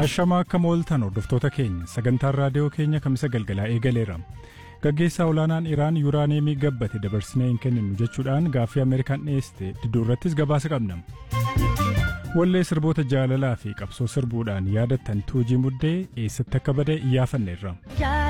Ashama akka mooltan hordoftoota keenya sagantaan raadiyoo keenya kamisa galgalaa eegaleera. Gaggeessaa olaanaan Iraan yuuraaneemii gabbate dabarsinee hin kenninu jechuudhaan gaaffii Ameerikaan dhiyeessite didduurrattis gabaasa qabna. Wallee sirboota jaalalaa fi qabsoo sirbuudhaan yaadattan Tuujii Muddee eessatti akka bade iyyafanneerra.